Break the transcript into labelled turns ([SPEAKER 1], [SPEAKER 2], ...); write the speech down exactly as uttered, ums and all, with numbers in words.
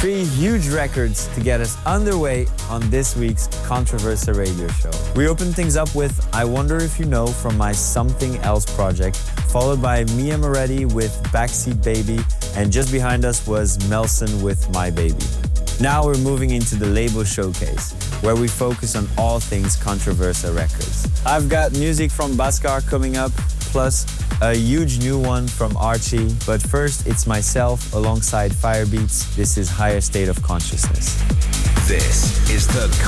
[SPEAKER 1] Three huge records to get us underway on this week's Controversa radio show. We opened things up with I Wonder If You Know from my Something Else project, followed by Mia Moretti with Backseat Baby, and just behind us was Melson with My Baby. Now we're moving into the label showcase, where we focus on all things Controversa Records. I've got music from Bhaskar coming up, plus a huge new one from Archie. But first, it's myself alongside Firebeats. This is Higher State of Consciousness.
[SPEAKER 2] This is the